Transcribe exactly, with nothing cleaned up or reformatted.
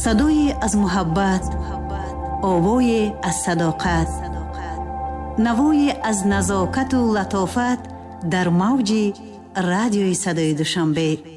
صدای از محبت، آوای از صداقت، نوای از نزاکت و لطافت در موج رادیوی صدای دوشنبه.